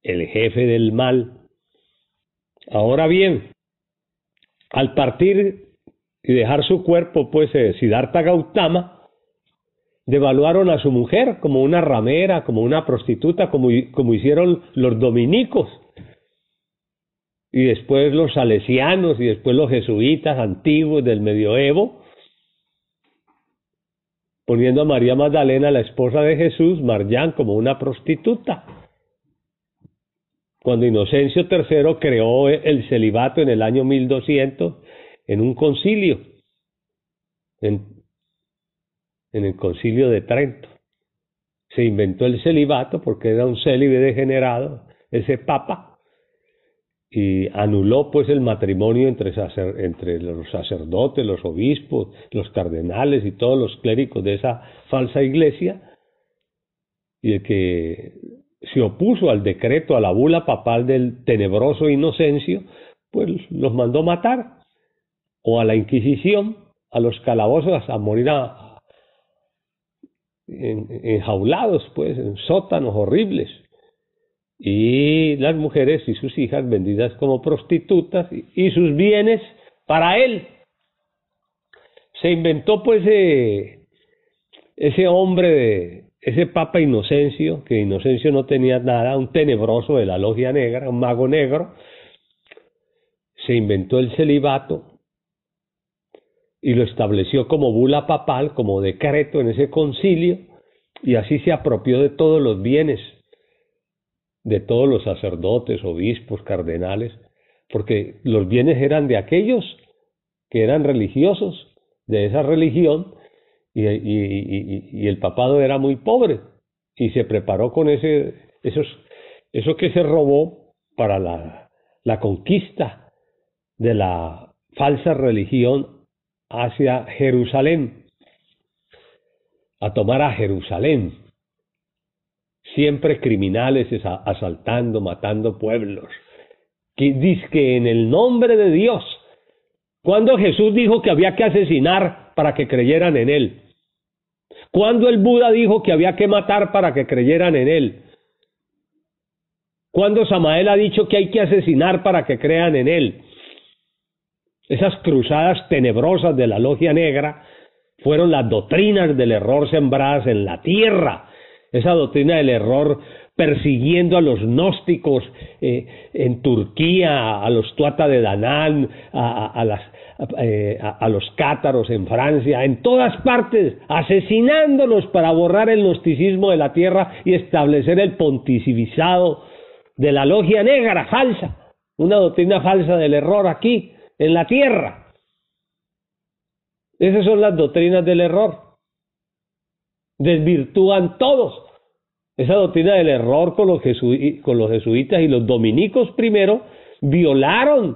el jefe del mal. Ahora bien, al partir y dejar su cuerpo, pues Siddhartha Gautama, devaluaron a su mujer como una ramera, como una prostituta, como hicieron los dominicos, y después los salesianos, y después los jesuitas antiguos del medioevo, poniendo a María Magdalena, la esposa de Jesús, Marján, como una prostituta. Cuando Inocencio III creó el celibato en el año 1200 en un concilio, en el concilio de Trento. Se inventó el celibato porque era un célibe degenerado, ese papa, y anuló pues el matrimonio entre los sacerdotes, los obispos, los cardenales y todos los clérigos de esa falsa iglesia, y el que se opuso al decreto, a la bula papal del tenebroso Inocencio, pues los mandó matar, o a la Inquisición, a los calabozos, a morir enjaulados, pues, en sótanos horribles, y las mujeres y sus hijas vendidas como prostitutas, y sus bienes para él. Se inventó pues ese hombre, ese Papa Inocencio, que Inocencio no tenía nada, un tenebroso de la logia negra, un mago negro. Se inventó el celibato y lo estableció como bula papal, como decreto en ese concilio, y así se apropió de todos los bienes, de todos los sacerdotes, obispos, cardenales, porque los bienes eran de aquellos que eran religiosos, de esa religión, y el papado era muy pobre, y se preparó con eso que se robó para la conquista de la falsa religión hacia Jerusalén, a tomar a Jerusalén. Siempre criminales asaltando, matando pueblos, que dizque en el nombre de Dios, cuando Jesús dijo que había que asesinar para que creyeran en él, cuando el Buda dijo que había que matar para que creyeran en él, cuando Samael ha dicho que hay que asesinar para que crean en él. Esas cruzadas tenebrosas de la logia negra fueron las doctrinas del error sembradas en la tierra. Esa doctrina del error persiguiendo a los gnósticos en Turquía, a los Tuata de Danán, a los cátaros en Francia, en todas partes, asesinándolos para borrar el gnosticismo de la tierra y establecer el pontificado de la logia negra falsa, una doctrina falsa del error aquí, en la tierra. Esas son las doctrinas del error. Desvirtúan todos. Esa doctrina del error con los jesuitas y los dominicos primero violaron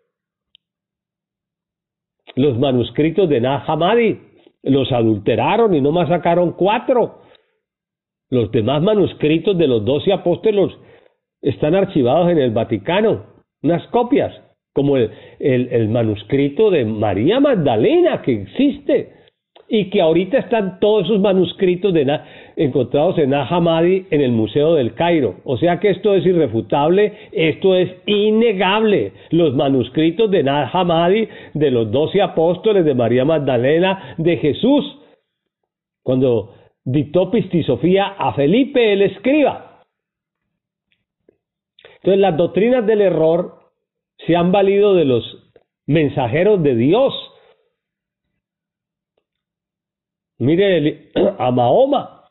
los manuscritos de Nag Hammadi, los adulteraron y nomás sacaron 4. Los demás manuscritos de los 12 apóstoles están archivados en el Vaticano, unas copias, como el manuscrito de María Magdalena, que existe, y que ahorita están todos esos manuscritos encontrados en Nag Hammadi en el Museo del Cairo. O sea que esto es irrefutable, esto es innegable. Los manuscritos de Nag Hammadi, de los 12 apóstoles, de María Magdalena, de Jesús, cuando dictó Pistisofía a Felipe el escriba. Entonces las doctrinas del error se han valido de los mensajeros de Dios. Mire a Mahoma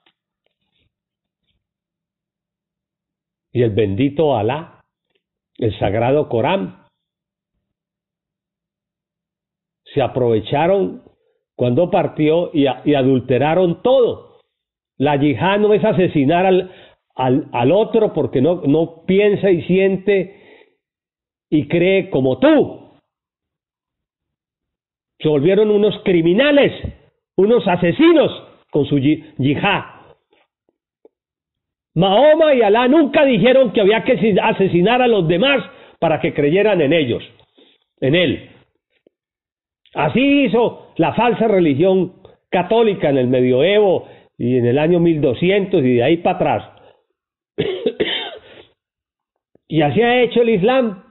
y el bendito Alá, el sagrado Corán. Se aprovecharon cuando partió y adulteraron todo. La yihad no es asesinar al otro porque no piensa y siente y cree como tú. Se volvieron unos criminales, unos asesinos con su yihad. Mahoma y Alá nunca dijeron que había que asesinar a los demás para que creyeran en ellos, en él. Así hizo la falsa religión católica en el medioevo y en el año 1200 y de ahí para atrás. Y así ha hecho el Islam.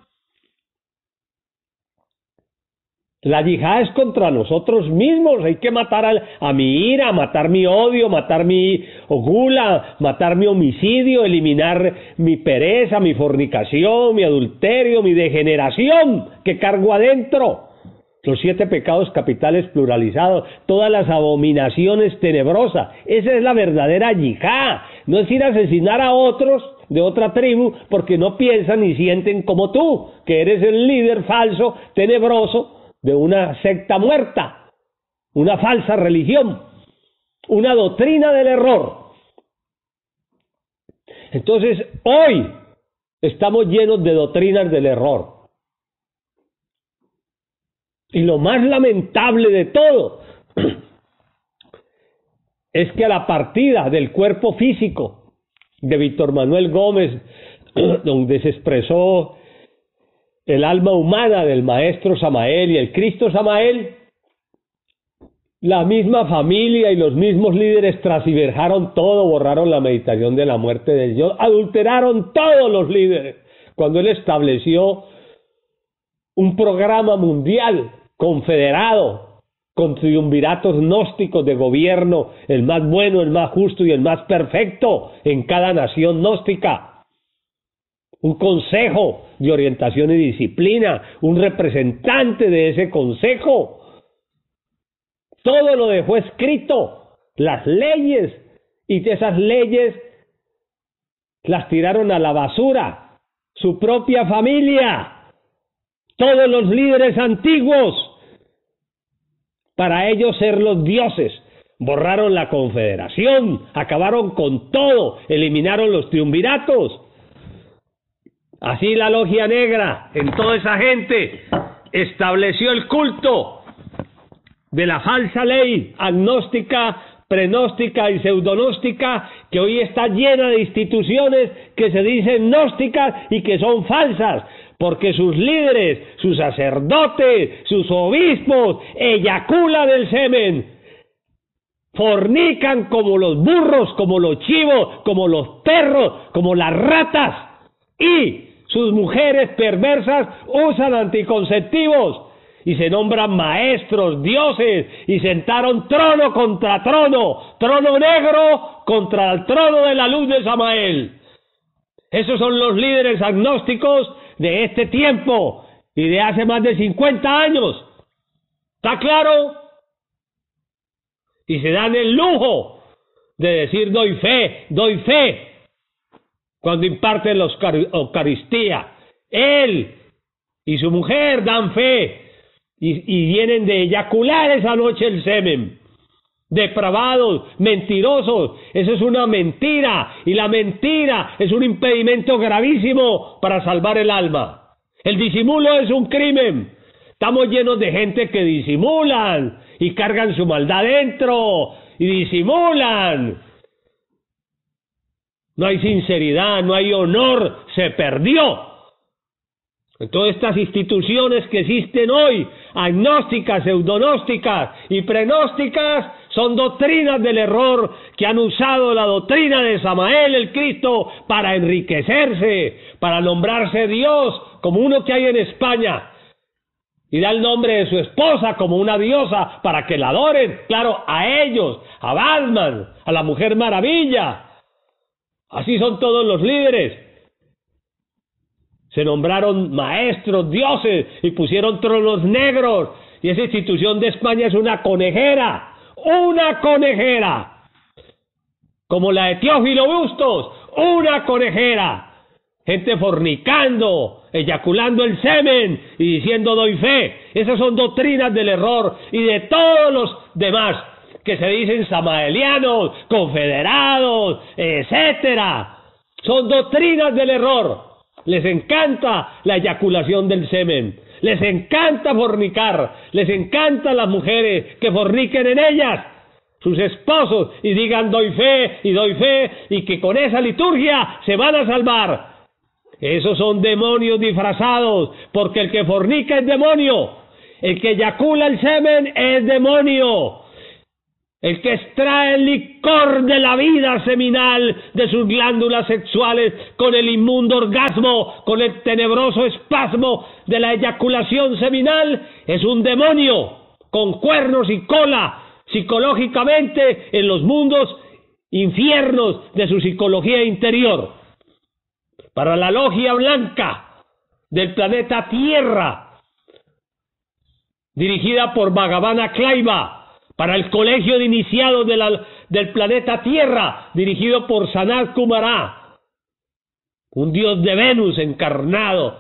La yihad es contra nosotros mismos. Hay que matar a mi ira, matar mi odio, matar mi gula, matar mi homicidio, eliminar mi pereza, mi fornicación, mi adulterio, mi degeneración que cargo adentro. Los 7 pecados capitales pluralizados, todas las abominaciones tenebrosas. Esa es la verdadera yihad. No es ir a asesinar a otros de otra tribu porque no piensan ni sienten como tú, que eres el líder falso, tenebroso, de una secta muerta, una falsa religión, una doctrina del error. Entonces, hoy estamos llenos de doctrinas del error. Y lo más lamentable de todo es que a la partida del cuerpo físico de Víctor Manuel Gómez, donde se expresó el alma humana del maestro Samael y el Cristo Samael, la misma familia y los mismos líderes transgiversaron todo, borraron la meditación de la muerte del Dios, adulteraron todos los líderes, cuando él estableció un programa mundial confederado con triunviratos gnósticos de gobierno, el más bueno, el más justo y el más perfecto en cada nación gnóstica. Un consejo de orientación y disciplina, un representante de ese consejo. Todo lo dejó escrito, las leyes, y esas leyes las tiraron a la basura, su propia familia, todos los líderes antiguos, para ellos ser los dioses. Borraron la confederación, acabaron con todo, eliminaron los triunviratos. Así la logia negra, en toda esa gente, estableció el culto de la falsa ley agnóstica, prenóstica y pseudonóstica, que hoy está llena de instituciones que se dicen gnósticas y que son falsas, porque sus líderes, sus sacerdotes, sus obispos eyaculan el semen, fornican como los burros, como los chivos, como los perros, como las ratas, y sus mujeres perversas usan anticonceptivos y se nombran maestros, dioses, y sentaron trono contra trono, trono negro contra el trono de la luz de Samael. Esos son los líderes agnósticos de este tiempo y de hace más de 50 años. ¿Está claro? Y se dan el lujo de decir doy fe, cuando imparten la Eucaristía. Él y su mujer dan fe y vienen de eyacular esa noche el semen. Depravados, mentirosos, eso es una mentira, y la mentira es un impedimento gravísimo para salvar el alma. El disimulo es un crimen. Estamos llenos de gente que disimulan y cargan su maldad dentro y disimulan. No hay sinceridad, no hay honor, se perdió. En todas estas instituciones que existen hoy, agnósticas, pseudonósticas y prenósticas, son doctrinas del error que han usado la doctrina de Samael el Cristo para enriquecerse, para nombrarse Dios, como uno que hay en España, y da el nombre de su esposa como una diosa para que la adoren, claro, a ellos, a Batman, a la Mujer Maravilla. Así son todos los líderes. Se nombraron maestros, dioses, y pusieron tronos negros. Y esa institución de España es una conejera, como la de Teófilo Bustos, una conejera. Gente fornicando, eyaculando el semen y diciendo doy fe. Esas son doctrinas del error y de todos los demás que se dicen samaelianos, confederados, etcétera. Son doctrinas del error. Les encanta la eyaculación del semen, les encanta fornicar, les encantan las mujeres que forniquen en ellas, sus esposos, y digan doy fe, y que con esa liturgia se van a salvar. Esos son demonios disfrazados, porque el que fornica es demonio, el que eyacula el semen es demonio. el que extrae el licor de la vida seminal de sus glándulas sexuales con el inmundo orgasmo, con el tenebroso espasmo de la eyaculación seminal, es un demonio con cuernos y cola, psicológicamente en los mundos infiernos de su psicología interior. Para la logia blanca del planeta Tierra, dirigida por Bhagavana Klaiva, para el colegio de iniciados del planeta Tierra, dirigido por Sanat Kumara, un dios de Venus encarnado,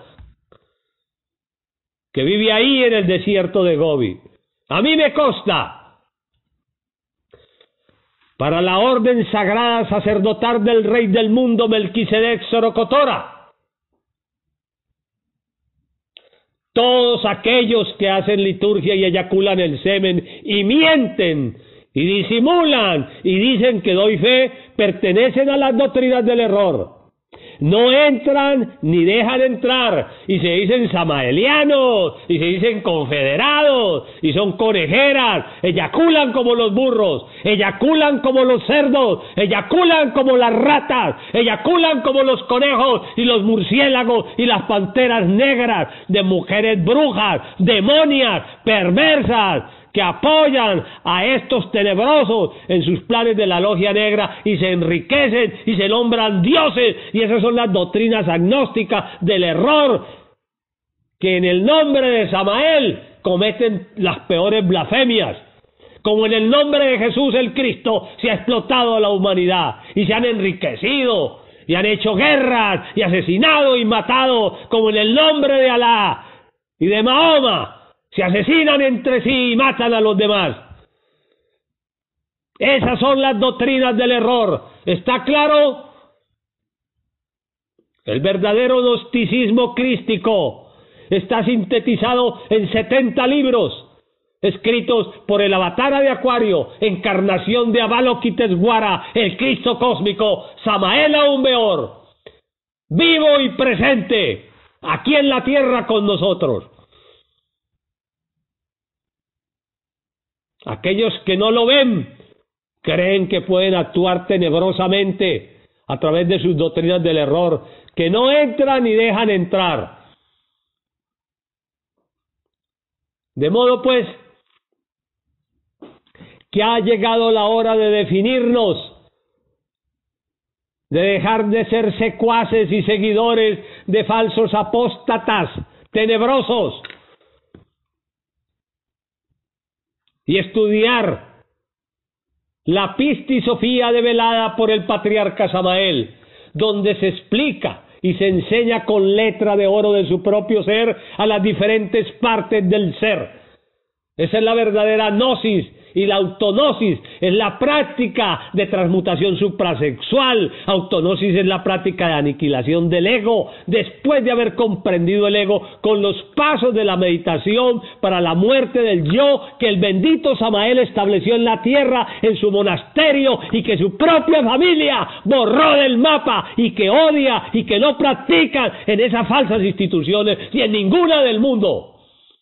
que vive ahí en el desierto de Gobi. A mí me consta, para la orden sagrada sacerdotal del rey del mundo, Melquisedec Sorocotora, todos aquellos que hacen liturgia y eyaculan el semen y mienten y disimulan y dicen que doy fe, pertenecen a las doctrinas del error. No entran ni dejan entrar y se dicen samaelianos y se dicen confederados y son conejeras, eyaculan como los burros, eyaculan como los cerdos, eyaculan como las ratas, eyaculan como los conejos y los murciélagos y las panteras negras, de mujeres brujas, demonias, perversas, que apoyan a estos tenebrosos en sus planes de la logia negra y se enriquecen y se nombran dioses, y esas son las doctrinas agnósticas del error, que en el nombre de Samael cometen las peores blasfemias, como en el nombre de Jesús el Cristo se ha explotado a la humanidad y se han enriquecido y han hecho guerras y asesinado y matado, como en el nombre de Alá y de Mahoma se asesinan entre sí y matan a los demás. Esas son las doctrinas del error. ¿Está claro? El verdadero gnosticismo crístico está sintetizado en 70 libros, escritos por el Avatara de Acuario, encarnación de Avalokitesvara, el Cristo cósmico, Samael Aún Beor, vivo y presente, aquí en la tierra con nosotros. Aquellos que no lo ven creen que pueden actuar tenebrosamente a través de sus doctrinas del error, que no entran ni dejan entrar. De modo pues que ha llegado la hora de definirnos, de dejar de ser secuaces y seguidores de falsos apóstatas tenebrosos, y estudiar la Pistisofía develada por el patriarca Samael, donde se explica y se enseña con letra de oro de su propio ser a las diferentes partes del ser. Esa es la verdadera gnosis, y la autognosis es la práctica de transmutación suprasexual. Autognosis es la práctica de aniquilación del ego, después de haber comprendido el ego con los pasos de la meditación para la muerte del yo que el bendito Samael estableció en la tierra, en su monasterio, y que su propia familia borró del mapa, y que odia y que no practican en esas falsas instituciones y en ninguna del mundo.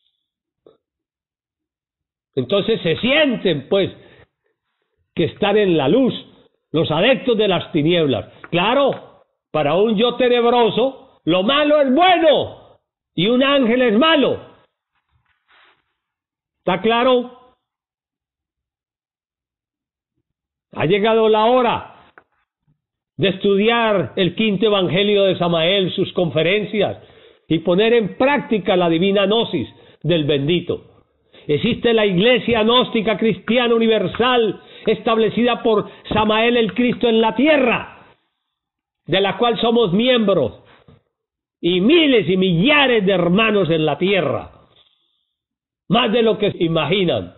Entonces se sienten, pues, que están en la luz, los adeptos de las tinieblas. Claro, para un yo tenebroso, lo malo es bueno y un ángel es malo. ¿Está claro? Ha llegado la hora de estudiar el quinto evangelio de Samael, sus conferencias, y poner en práctica la divina gnosis del bendito. Existe la Iglesia Gnóstica Cristiana Universal, establecida por Samael el Cristo en la tierra, de la cual somos miembros, y miles y millares de hermanos en la tierra, más de lo que imaginan.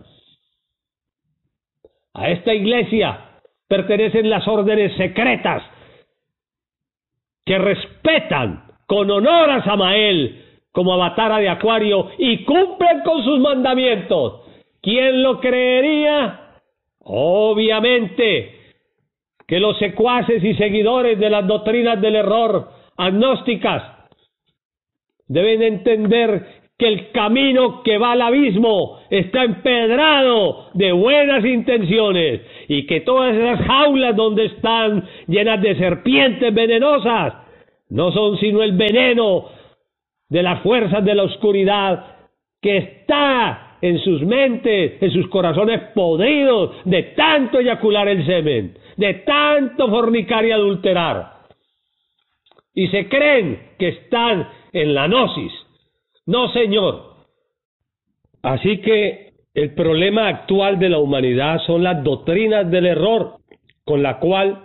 A esta iglesia pertenecen las órdenes secretas que respetan con honor a Samael como avatara de Acuario y cumplen con sus mandamientos. ¿Quién lo creería? Obviamente que los secuaces y seguidores de las doctrinas del error agnósticas deben entender que el camino que va al abismo está empedrado de buenas intenciones y que todas esas jaulas donde están llenas de serpientes venenosas no son sino el veneno de las fuerzas de la oscuridad que está en sus mentes, en sus corazones podridos de tanto eyacular el semen, de tanto fornicar y adulterar. Y se creen que están en la gnosis. No, señor. Así que el problema actual de la humanidad son las doctrinas del error, con la cual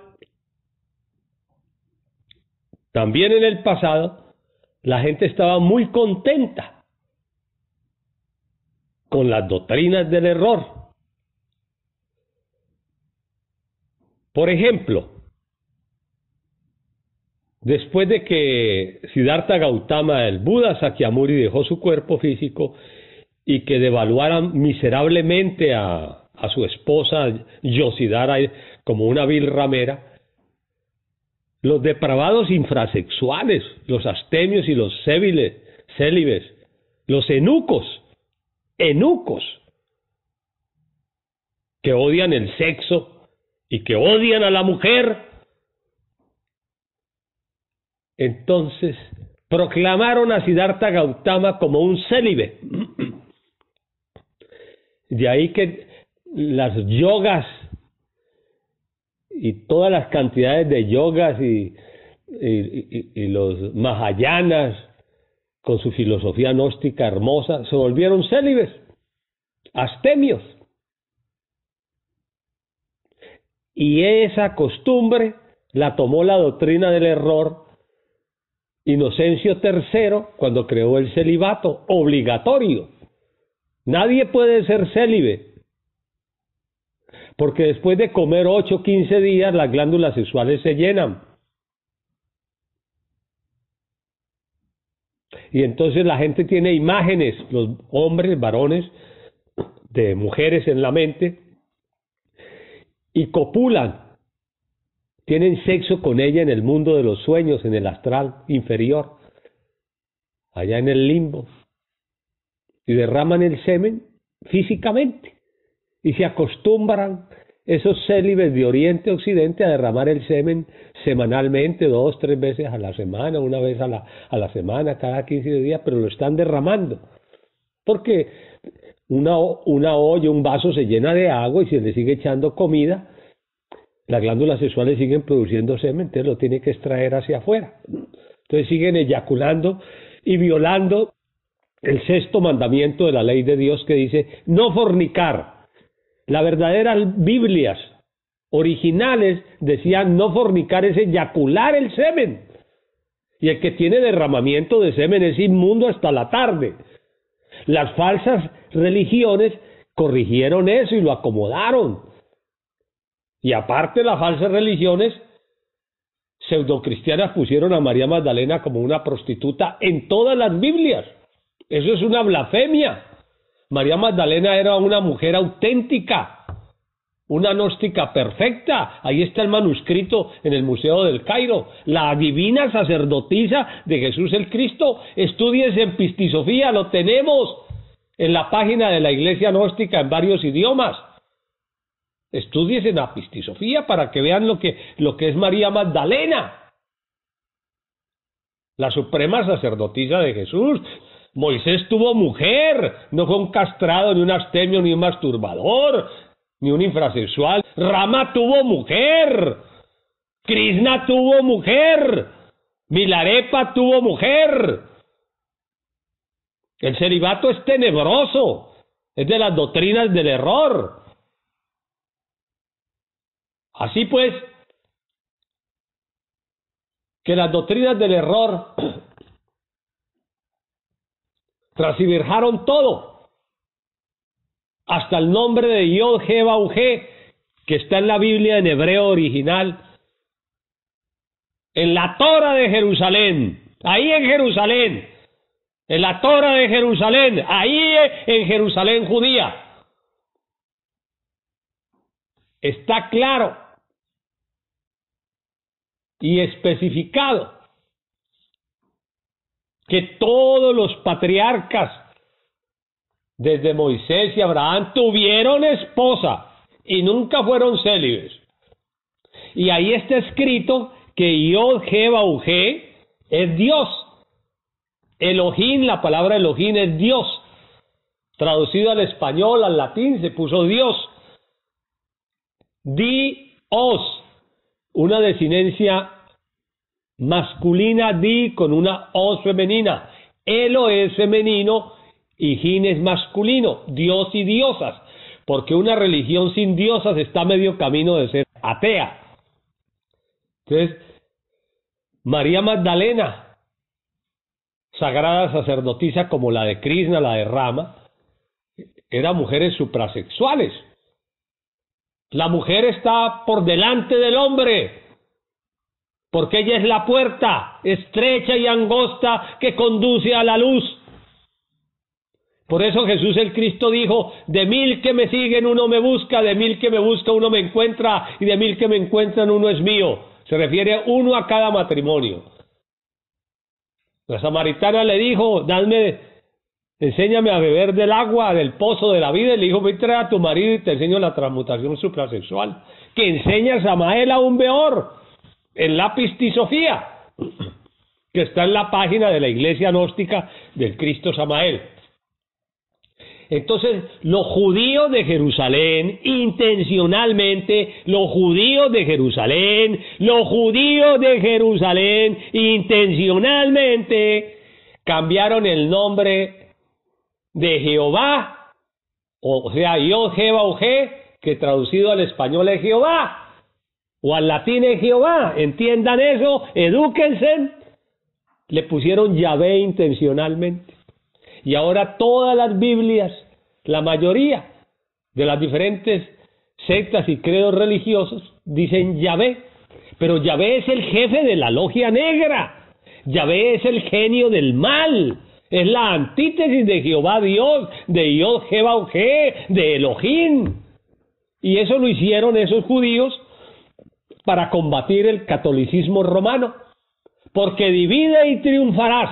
también en el pasado la gente estaba muy contenta con las doctrinas del error. Por ejemplo, después de que Siddhartha Gautama, el Buda Sakyamuni, dejó su cuerpo físico y que devaluaran miserablemente a su esposa Yossidhara como una vil ramera, los depravados infrasexuales, los astemios y los célibes, los eunucos, que odian el sexo y que odian a la mujer, entonces proclamaron a Siddhartha Gautama como un célibe. De ahí que las yogas y todas las cantidades de yogas y los mahayanas con su filosofía gnóstica hermosa se volvieron célibes, astemios. Y esa costumbre la tomó la doctrina del error Inocencio III cuando creó el celibato obligatorio. Nadie puede ser célibe, porque después de comer 8 o 15 días las glándulas sexuales se llenan. Y entonces la gente tiene imágenes, los hombres, varones, de mujeres en la mente, y copulan, tienen sexo con ella en el mundo de los sueños, en el astral inferior, allá en el limbo, y derraman el semen físicamente, y se acostumbran esos célibes de Oriente a Occidente a derramar el semen semanalmente, 2 o 3 veces a la semana, una vez a la semana, cada 15 días, pero lo están derramando, porque una olla, un vaso se llena de agua y se le sigue echando comida, las glándulas sexuales siguen produciendo semen, entonces lo tiene que extraer hacia afuera. Entonces siguen eyaculando y violando el 6º mandamiento de la ley de Dios que dice no fornicar. Las verdaderas Biblias originales decían no fornicar es eyacular el semen. Y el que tiene derramamiento de semen es inmundo hasta la tarde. Las falsas religiones corrigieron eso y lo acomodaron. Y aparte las falsas religiones pseudocristianas pusieron a María Magdalena como una prostituta en todas las Biblias. Eso es una blasfemia. María Magdalena era una mujer auténtica, una gnóstica perfecta. Ahí está el manuscrito en el Museo del Cairo. La divina sacerdotisa de Jesús el Cristo. Estúdiense en Pistisofía, lo tenemos en la página de la Iglesia Gnóstica en varios idiomas. Estudies en la Pistisofía para que vean lo que es María Magdalena, la suprema sacerdotisa de Jesús. Moisés tuvo mujer, no fue un castrado, ni un astemio, ni un masturbador, ni un infrasexual. Rama tuvo mujer, Krishna tuvo mujer, Milarepa tuvo mujer. El celibato es tenebroso, es de las doctrinas del error. Así pues, que las doctrinas del error transversaron todo, hasta el nombre de Yod-He-Vau-He, que está en la Biblia en hebreo original, en la Torah de Jerusalén, ahí en Jerusalén, en la Torah de Jerusalén, ahí en Jerusalén judía, está claro y especificado que todos los patriarcas desde Moisés y Abraham, tuvieron esposa y nunca fueron célibes. Y ahí está escrito que Yod-Heh-Vau-Heh es Dios. Elohim, la palabra Elohim es Dios. Traducido al español, al latín, se puso Dios. Dios, una desinencia masculina, di con una os femenina. Elo es femenino y Hin es masculino, Dios y diosas, porque una religión sin diosas está a medio camino de ser atea. Entonces, María Magdalena, sagrada sacerdotisa como la de Krishna, la de Rama, eran mujeres suprasexuales. La mujer está por delante del hombre, porque ella es la puerta estrecha y angosta que conduce a la luz. Por eso Jesús el Cristo dijo: de 1000 que me siguen uno me busca, de 1000 que me busca uno me encuentra, y de 1000 que me encuentran uno es mío. Se refiere uno a cada matrimonio. La samaritana le dijo: enséñame a beber del agua del pozo de la vida. Y le dijo: ve y trae a tu marido y te enseño la transmutación suprasexual, que enseña Samael a un Beor en la Pistisofía, que está en la página de la iglesia gnóstica del Cristo Samael. Entonces, los judíos de Jerusalén, intencionalmente, intencionalmente, cambiaron el nombre de Jehová, o sea, Yod-Heh-Vau-Heh, que traducido al español es Jehová, o al latín es Jehová. Entiendan eso, edúquense. Le pusieron Yahvé intencionalmente. Y ahora todas las Biblias, la mayoría de las diferentes sectas y credos religiosos dicen Yahvé, pero Yahvé es el jefe de la logia negra. Yahvé es el genio del mal, es la antítesis de Jehová Dios, de Yod-Heh-Vau-Heh, de Elohim. Y eso lo hicieron esos judíos para combatir el catolicismo romano, porque divide y triunfarás.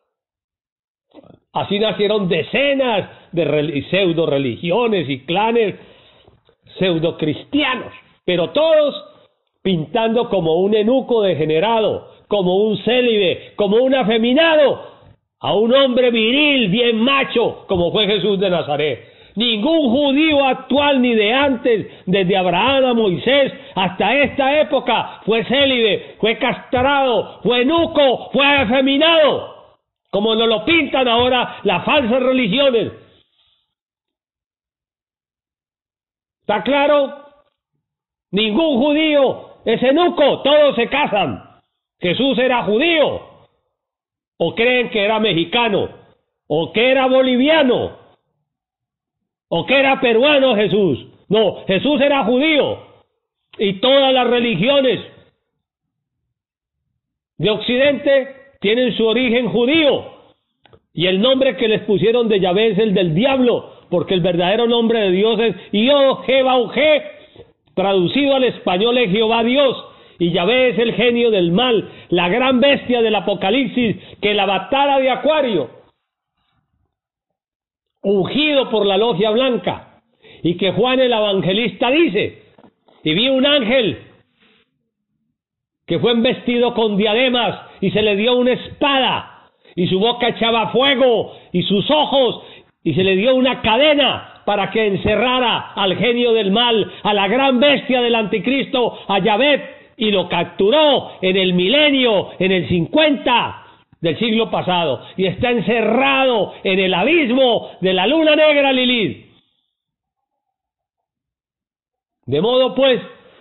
Así nacieron decenas de pseudo religiones y clanes pseudo cristianos, pero todos pintando como un eunuco degenerado, como un célibe, como un afeminado, a un hombre viril, bien macho, como fue Jesús de Nazaret. Ningún judío actual ni de antes, desde Abraham a Moisés hasta esta época, fue célibe, fue castrado, fue eunuco, fue afeminado, como nos lo pintan ahora las falsas religiones. ¿Está claro? Ningún judío es eunuco, todos se casan. Jesús era judío, o creen que era mexicano, o que era boliviano, o que era peruano Jesús. No, Jesús era judío, y todas las religiones de Occidente tienen su origen judío, y el nombre que les pusieron de Yahvé es el del diablo, porque el verdadero nombre de Dios es Yod-Heh-Vau-Heh, traducido al español es Jehová Dios, y Yahvé es el genio del mal, la gran bestia del Apocalipsis, que la batalla de Acuario, ungido por la logia blanca, y que Juan el evangelista dice: y vi un ángel que fue embestido con diademas, y se le dio una espada, y su boca echaba fuego, y sus ojos, y se le dio una cadena para que encerrara al genio del mal, a la gran bestia del anticristo, a Yahvé, y lo capturó en el milenio, en el 50 del siglo pasado, y está encerrado en el abismo de la luna negra Lilith. De modo pues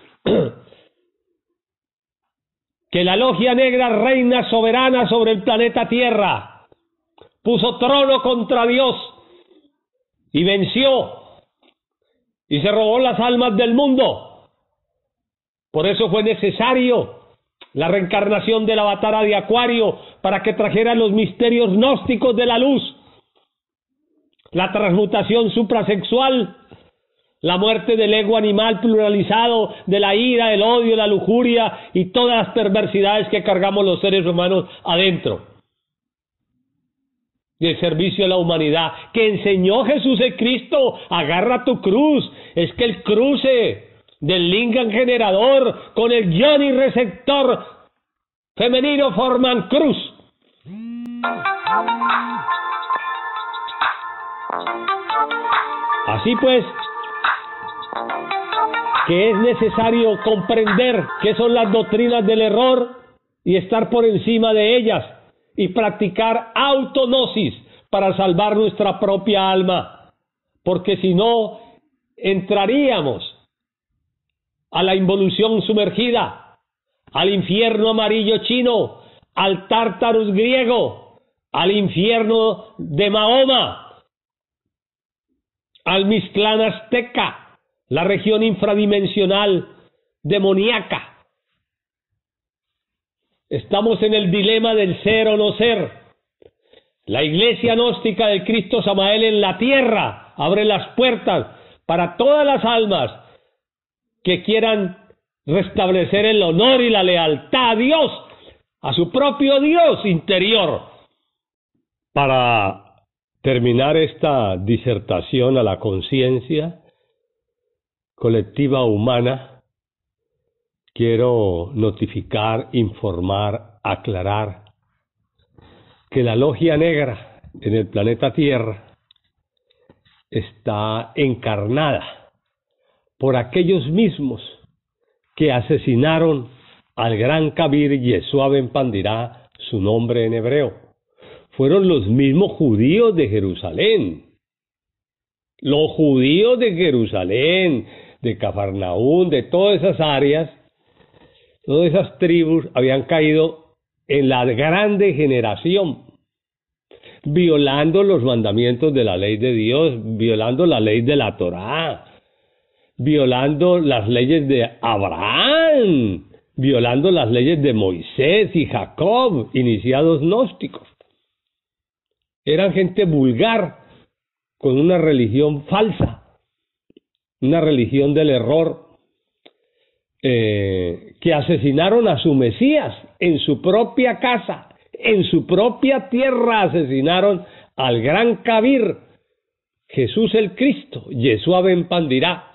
que la logia negra reina soberana sobre el planeta Tierra, puso trono contra Dios y venció y se robó las almas del mundo. Por eso fue necesario la reencarnación del avatar de Acuario, para que trajera los misterios gnósticos de la luz, la transmutación suprasexual, la muerte del ego animal pluralizado, de la ira, el odio, la lujuria y todas las perversidades que cargamos los seres humanos adentro. del servicio a la humanidad, que enseñó Jesús el Cristo. Agarra tu cruz. Es que el cruce del lingam generador con el yoni receptor femenino forman cruz. Así pues, que es necesario comprender qué son las doctrinas del error y estar por encima de ellas y practicar autognosis para salvar nuestra propia alma, porque si no, entraríamos a la involución sumergida, al infierno amarillo chino, al Tártarus griego, al infierno de Mahoma, al Mixtlán azteca, la región infradimensional demoníaca. Estamos en el dilema del ser o no ser. La iglesia gnóstica del Cristo Samael en la tierra abre las puertas para todas las almas que quieran restablecer el honor y la lealtad a Dios, a su propio Dios interior. Para terminar esta disertación a la conciencia colectiva humana, quiero notificar, informar, aclarar que la logia negra en el planeta Tierra está encarnada por aquellos mismos que asesinaron al gran Kabir Yeshua ben Pandirá, su nombre en hebreo. Fueron los mismos judíos de Jerusalén. Los judíos de Jerusalén, de Cafarnaún, de todas esas áreas, todas esas tribus habían caído en la grande generación, violando los mandamientos de la ley de Dios, violando la ley de la Torá, violando las leyes de Abraham, violando las leyes de Moisés y Jacob, iniciados gnósticos. Eran gente vulgar, con una religión falsa, una religión del error, que asesinaron a su Mesías en su propia casa, en su propia tierra asesinaron al gran Kabir, Jesús el Cristo, Yeshua ben Pandirá.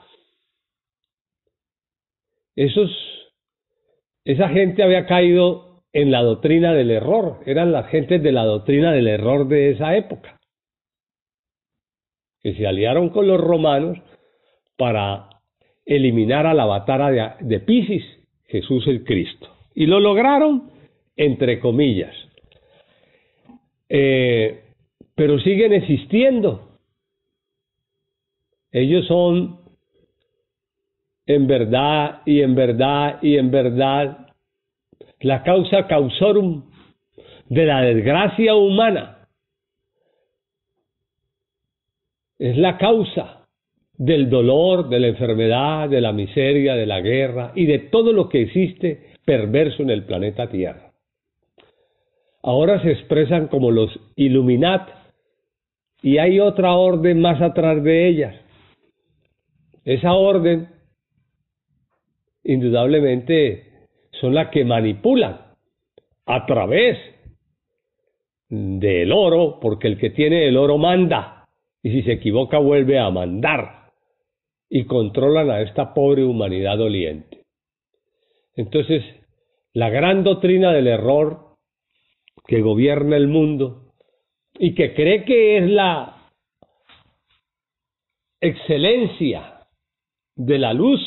Esa gente había caído en la doctrina del error, eran las gentes de la doctrina del error de esa época, que se aliaron con los romanos para eliminar al avatar de Piscis, Jesús el Cristo. Y lo lograron, entre comillas. Pero siguen existiendo. Ellos son, en verdad, y en verdad, y en verdad, la causa causorum de la desgracia humana. Es la causa del dolor, de la enfermedad, de la miseria, de la guerra y de todo lo que existe perverso en el planeta Tierra. Ahora se expresan como los Illuminati y hay otra orden más atrás de ellas. Esa orden, indudablemente, son las que manipulan a través del oro, porque el que tiene el oro manda, y si se equivoca vuelve a mandar. Y controlan a esta pobre humanidad doliente. Entonces, la gran doctrina del error que gobierna el mundo y que cree que es la excelencia de la luz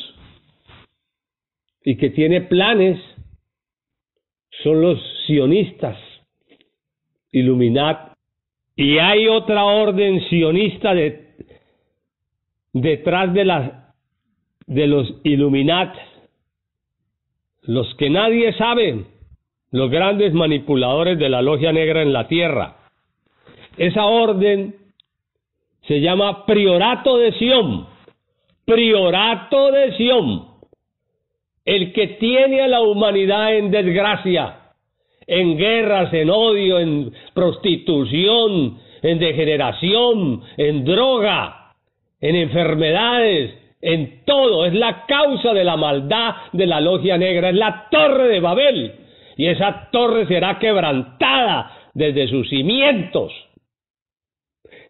y que tiene planes, son los sionistas, Illuminati. Y hay otra orden sionista detrás de los Illuminati, los que nadie sabe, los grandes manipuladores de la logia negra en la tierra. Esa orden se llama Priorato de Sion. Priorato de Sion. El que tiene a la humanidad en desgracia, en guerras, en odio, en prostitución, en degeneración, en droga, en enfermedades, en todo. Es la causa de la maldad de la logia negra, es la torre de Babel, y esa torre será quebrantada desde sus cimientos.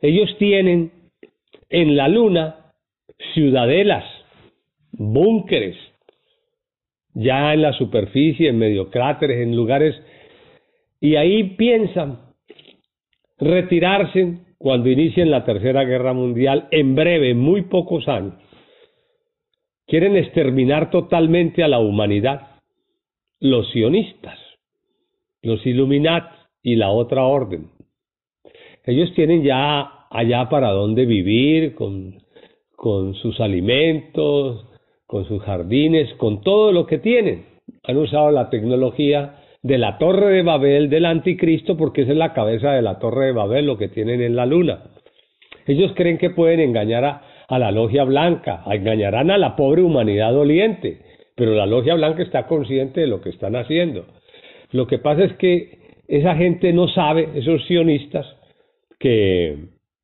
Ellos tienen en la luna ciudadelas, búnkeres, ya en la superficie, en medio cráteres, en lugares, y ahí piensan retirarse cuando inicien la Tercera Guerra Mundial, en breve, en muy pocos años. Quieren exterminar totalmente a la humanidad, los sionistas, los Illuminati y la otra orden. Ellos tienen ya allá para dónde vivir, con sus alimentos, con sus jardines, con todo lo que tienen. Han usado la tecnología de la Torre de Babel del Anticristo, porque esa es la cabeza de la Torre de Babel, lo que tienen en la luna. Ellos creen que pueden engañar a la Logia Blanca, engañarán a la pobre humanidad doliente, pero la Logia Blanca está consciente de lo que están haciendo. Lo que pasa es que esa gente no sabe, esos sionistas, que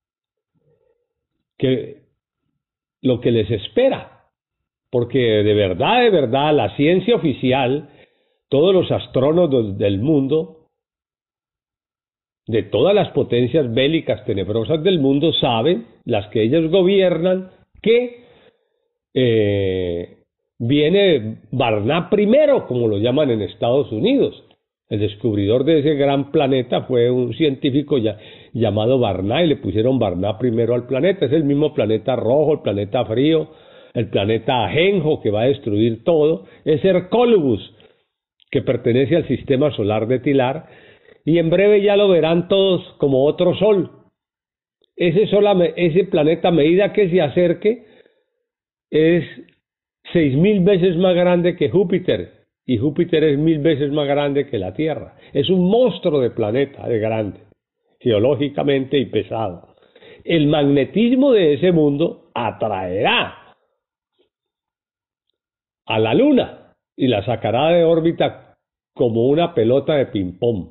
lo que les espera, porque de verdad, la ciencia oficial, todos los astrónomos del mundo, de todas las potencias bélicas tenebrosas del mundo, saben, las que ellos gobiernan, que viene Barnard primero, como lo llaman en Estados Unidos. El descubridor de ese gran planeta fue un científico llamado Barnard, y le pusieron Barnard primero al planeta. Es el mismo planeta rojo, el planeta frío, el planeta Ajenjo, que va a destruir todo. Es Hercólubus, que pertenece al sistema solar de Tilar, y en breve ya lo verán todos como otro sol. Ese planeta, a medida que se acerque, es 6.000 veces más grande que Júpiter, y Júpiter es 1.000 veces más grande que la Tierra. Es un monstruo de planeta, de grande, geológicamente y pesado. El magnetismo de ese mundo atraerá a la Luna y la sacará de órbita como una pelota de ping-pong.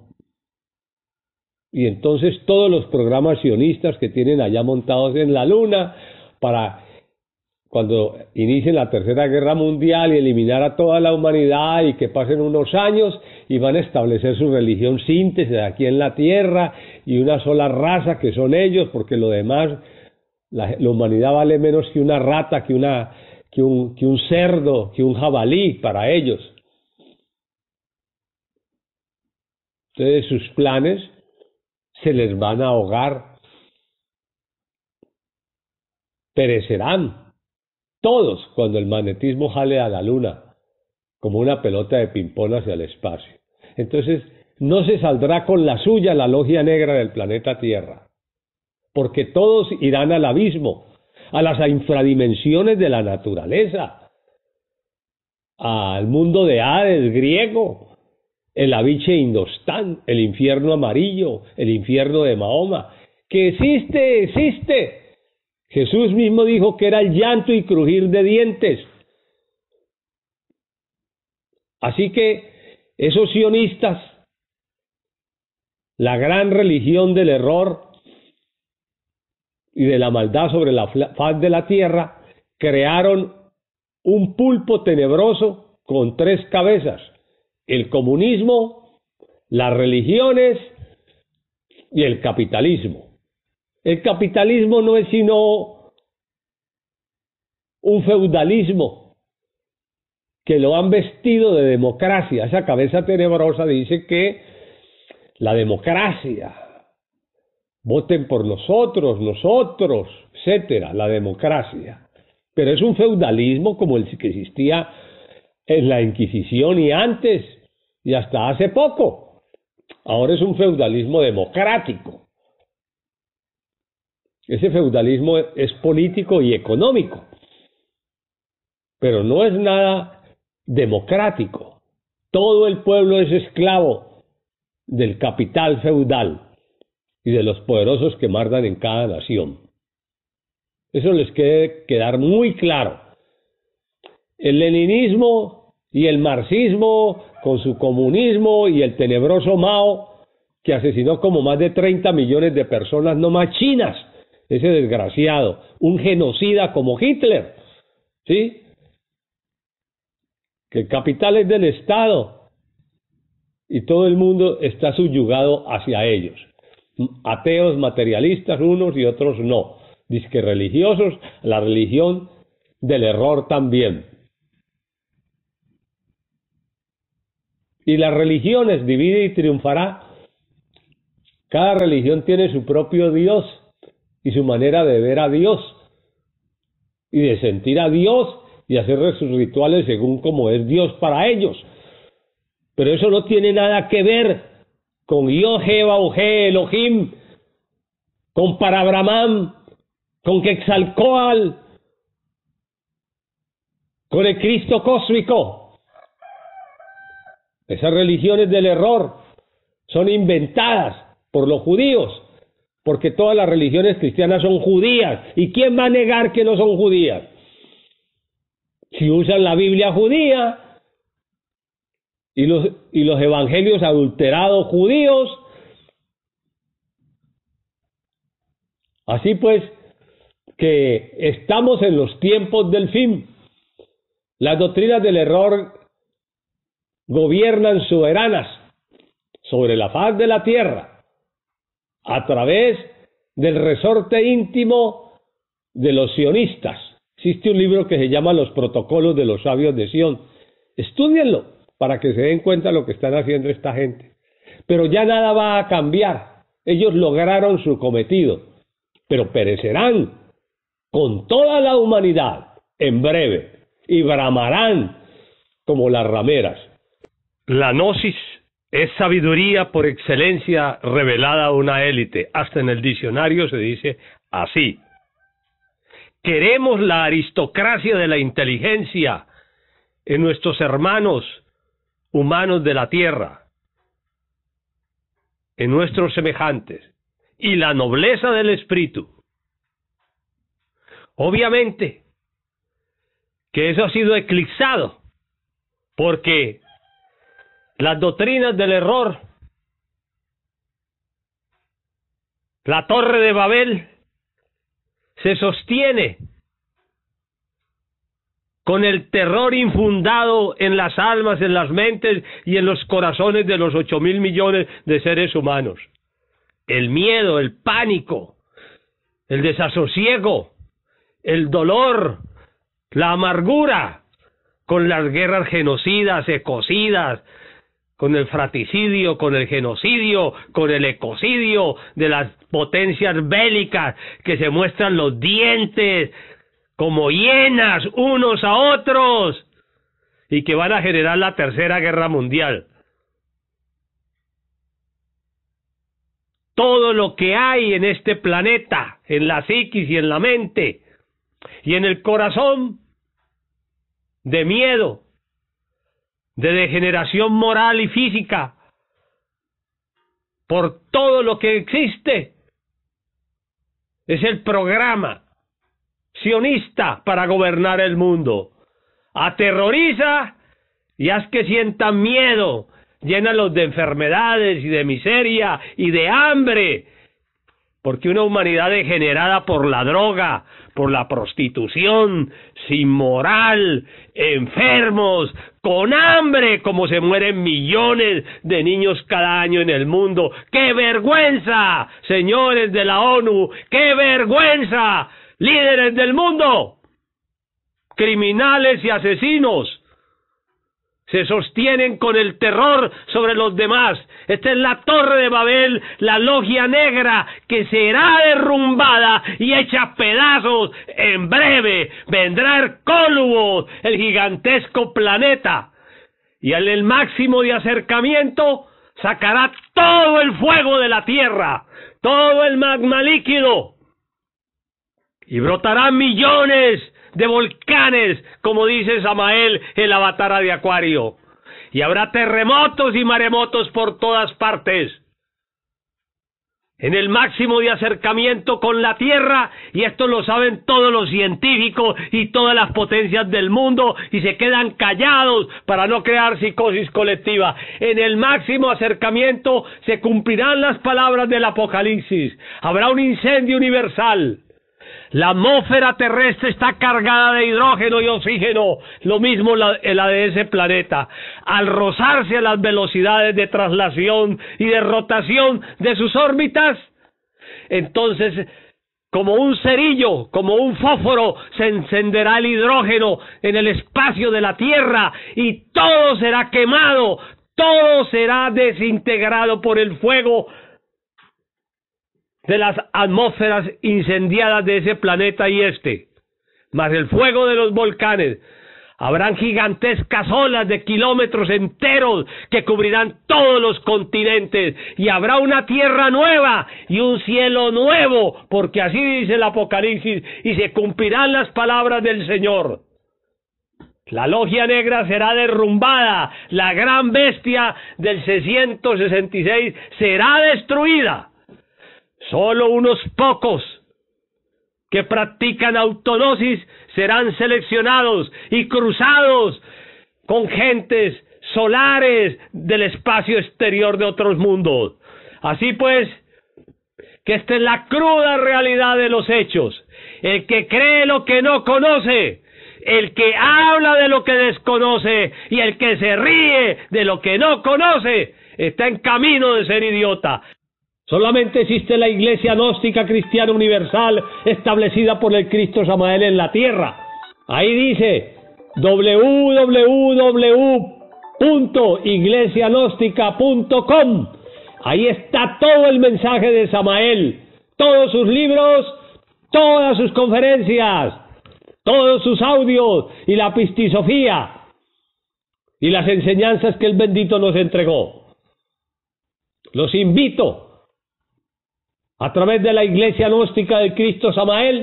Y entonces todos los programas sionistas que tienen allá montados en la Luna para cuando inicien la Tercera Guerra Mundial y eliminar a toda la humanidad y que pasen unos años y van a establecer su religión síntesis aquí en la Tierra y una sola raza que son ellos, porque lo demás, la humanidad vale menos que una rata, que un cerdo, que un jabalí para ellos. Entonces sus planes se les van a ahogar, perecerán todos cuando el magnetismo jale a la Luna como una pelota de ping-pong hacia el espacio. Entonces no se saldrá con la suya la logia negra del planeta Tierra, porque todos irán al abismo, a las infradimensiones de la naturaleza, al mundo de Hades griego, el Aviche Indostán, el infierno amarillo, el infierno de Mahoma, que existe. Jesús mismo dijo que era el llanto y crujir de dientes. Así que esos sionistas, la gran religión del error y de la maldad sobre la faz de la tierra, crearon un pulpo tenebroso con 3 cabezas: el comunismo, las religiones y el capitalismo. El capitalismo no es sino un feudalismo que lo han vestido de democracia. Esa cabeza tenebrosa dice que la democracia, voten por nosotros, etcétera, la democracia. Pero es un feudalismo como el que existía en la Inquisición y antes, y hasta hace poco. Ahora es un feudalismo democrático. Ese feudalismo es político y económico, pero no es nada democrático. Todo el pueblo es esclavo del capital feudal y de los poderosos que mandan en cada nación. Eso les debe quedar muy claro. El leninismo y el marxismo con su comunismo y el tenebroso Mao, que asesinó como más de 30 millones de personas, no más chinas, ese desgraciado, un genocida como Hitler, ¿sí? Que el capital es del Estado y todo el mundo está subyugado hacia ellos. ateos materialistas unos y otros no, dizque religiosos, la religión del error también. Y las religiones divide y triunfará. Cada religión tiene su propio Dios y su manera de ver a Dios y de sentir a Dios y hacer sus rituales según como es Dios para ellos. Pero eso no tiene nada que ver con Yod-He, Vav-He, Elohim, con Parabrahman, con Quetzalcóatl, con el Cristo cósmico. Esas religiones del error son inventadas por los judíos, porque todas las religiones cristianas son judías. ¿Y quién va a negar que no son judías? Si usan la Biblia judía y los evangelios adulterados judíos. Así pues, que estamos en los tiempos del fin. Las doctrinas del error gobiernan soberanas sobre la faz de la tierra a través del resorte íntimo de los sionistas. Existe un libro que se llama Los Protocolos de los Sabios de Sión. Estúdienlo para que se den cuenta de lo que están haciendo esta gente. Pero ya nada va a cambiar. Ellos lograron su cometido, pero perecerán con toda la humanidad en breve y bramarán como las rameras. La gnosis es sabiduría por excelencia revelada a una élite. Hasta en el diccionario se dice así. Queremos la aristocracia de la inteligencia en nuestros hermanos humanos de la tierra, en nuestros semejantes, y la nobleza del espíritu. Obviamente que eso ha sido eclipsado, porque las doctrinas del error, la Torre de Babel, se sostiene con el terror infundado en las almas, en las mentes y en los corazones de los 8.000 millones de seres humanos. El miedo, el pánico, el desasosiego, el dolor, la amargura, con las guerras genocidas, ecocidas, con el fratricidio, con el genocidio, con el ecocidio de las potencias bélicas que se muestran los dientes como hienas unos a otros y que van a generar la Tercera Guerra Mundial. Todo lo que hay en este planeta, en la psiquis y en la mente y en el corazón, de miedo, de degeneración moral y física, por todo lo que existe, es el programa sionista para gobernar el mundo. Aterroriza y haz que sientan miedo, llénalos de enfermedades y de miseria y de hambre, porque una humanidad degenerada por la droga, por la prostitución, sin moral, enfermos, con hambre, como se mueren millones de niños cada año en el mundo. ¡Qué vergüenza, señores de la ONU! ¡Qué vergüenza, líderes del mundo! Criminales y asesinos se sostienen con el terror sobre los demás. Esta es la Torre de Babel, la logia negra, que será derrumbada y hecha a pedazos. En breve vendrá Hercólubos, el gigantesco planeta, y al el máximo de acercamiento sacará todo el fuego de la tierra, todo el magma líquido, y brotarán millones de volcanes, como dice Samael, el avatar de Acuario, y habrá terremotos y maremotos por todas partes, en el máximo de acercamiento con la Tierra, y esto lo saben todos los científicos y todas las potencias del mundo, y se quedan callados para no crear psicosis colectiva. En el máximo acercamiento se cumplirán las palabras del Apocalipsis, habrá un incendio universal, La atmósfera terrestre está cargada de hidrógeno y oxígeno, lo mismo la de ese planeta. Al rozarse a las velocidades de traslación y de rotación de sus órbitas, entonces, como un cerillo, como un fósforo, se encenderá el hidrógeno en el espacio de la Tierra y todo será quemado, todo será desintegrado por el fuego de las atmósferas incendiadas de ese planeta y más el fuego de los volcanes. Habrán gigantescas olas de kilómetros enteros que cubrirán todos los continentes y habrá una tierra nueva y un cielo nuevo, porque así dice el Apocalipsis, y se cumplirán las palabras del Señor. La logia negra será derrumbada, la gran bestia del 666 será destruida. Solo unos pocos que practican autognosis serán seleccionados y cruzados con gentes solares del espacio exterior de otros mundos. Así pues, que esta es la cruda realidad de los hechos. El que cree lo que no conoce, el que habla de lo que desconoce y el que se ríe de lo que no conoce, está en camino de ser idiota. Solamente existe la Iglesia Gnóstica Cristiana Universal establecida por el Cristo Samael en la tierra. Ahí dice www.iglesiagnóstica.com. Ahí está todo el mensaje de Samael, todos sus libros, todas sus conferencias, todos sus audios y la pistisofía y las enseñanzas que el bendito nos entregó. Los invito a través de la Iglesia Gnóstica de Cristo Samael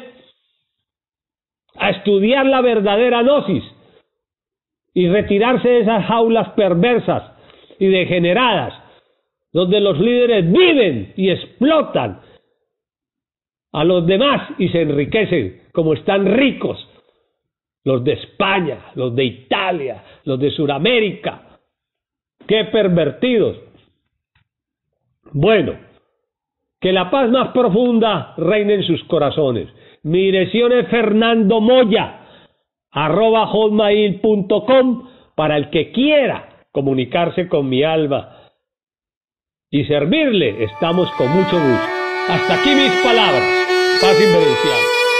a estudiar la verdadera gnosis y retirarse de esas jaulas perversas y degeneradas donde los líderes viven y explotan a los demás y se enriquecen como están ricos los de España, los de Italia, los de Sudamérica. ¡Qué pervertidos! Bueno, que la paz más profunda reine en sus corazones. Mi dirección es fernandomoya@hotmail.com para el que quiera comunicarse con mi alma y servirle. Estamos con mucho gusto. Hasta aquí mis palabras. Paz inverencial.